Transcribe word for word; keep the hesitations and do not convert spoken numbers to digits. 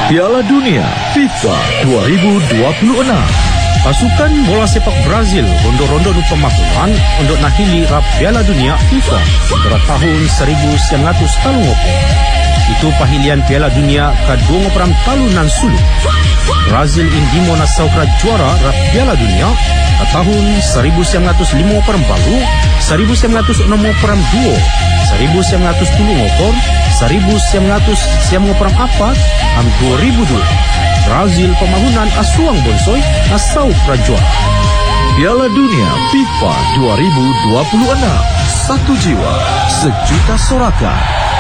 Piala Dunia FIFA dua ribu dua puluh enam. Pasukan bola sepak Brazil rondo-rondo nu pemakuan untuk nahili rap Piala Dunia FIFA pada tahun seribu sembilan ratus tiga puluh. Itu pahilian Piala Dunia kedua peram talunan sulu. Brazil indimo nasaukra juara rap Piala Dunia pada tahun seribu sembilan ratus lima puluh, seribu sembilan ratus enam puluh dua, seribu sembilan ratus tujuh puluh, seribu sembilan ratus sembilan puluh empat, dan dua ribu dua. Brazil pemahunan asuang bonsoi asau prajuara. Piala Dunia FIFA dua ribu dua puluh enam. Satu jiwa, sejuta sorakan.